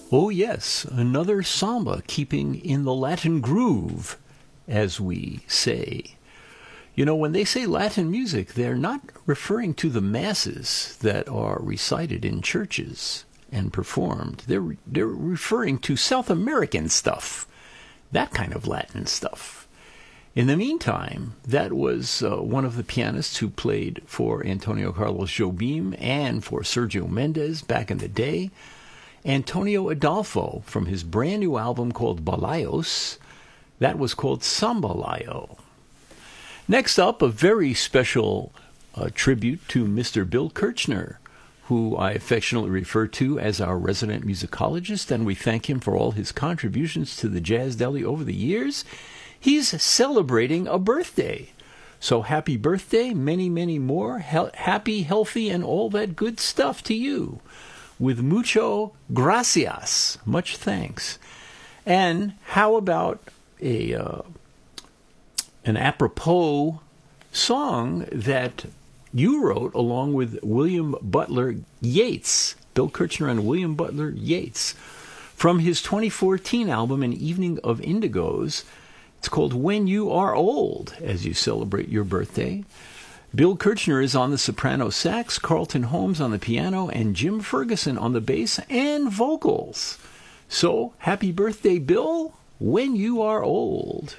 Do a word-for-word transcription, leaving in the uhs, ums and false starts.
Oh, yes, another samba keeping in the Latin groove, as we say. You know, when they say Latin music, they're not referring to the masses that are recited in churches and performed. They're, they're referring to South American stuff, that kind of Latin stuff. In the meantime, that was uh, one of the pianists who played for Antonio Carlos Jobim and for Sergio Mendes back in the day, Antonio Adolfo, from his brand new album called Balayos. That was called Sambalayo. Next up, a very special uh, tribute to Mister Bill Kirchner, who I affectionately refer to as our resident musicologist, and we thank him for all his contributions to the Jazz Deli over the years. He's celebrating a birthday. So happy birthday, many, many more. He- happy, healthy, and all that good stuff to you. With mucho gracias, much thanks. And how about a uh, an apropos song that you wrote along with William Butler Yeats, Bill Kirchner and William Butler Yeats, from his twenty fourteen album, An Evening of Indigos. It's called When You Are Old, as you celebrate your birthday. Bill Kirchner is on the soprano sax, Carlton Holmes on the piano, and Jim Ferguson on the bass and vocals. So, happy birthday, Bill, when you are old.